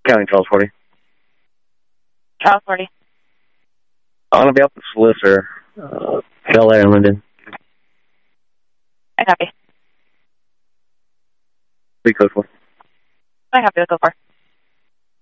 County Charles 40. Charles 40. I'm going to be up with solicitor, Bel Air and Linden. I copy. 3 code 4. I copy with so far.